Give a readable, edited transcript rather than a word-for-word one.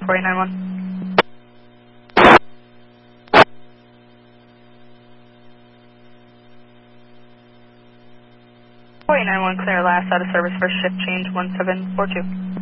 4891. 4891, clear last out of service for shift change 1742.